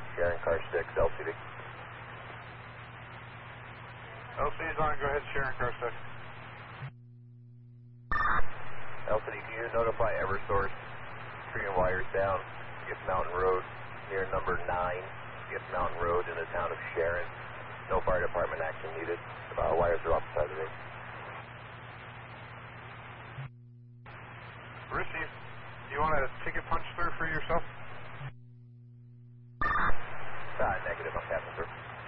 Sharon car 6, LCD. LCD's on, go ahead, Sharon car 6. LCD, can you notify Eversource, tree and wires down, Gift Mountain Road, near number 9, Gift Mountain Road in the town of Sharon. No fire department action needed. Wires are off the side of the road. Receive. You want a ticket punch through for yourself? Negative, I'm passing through.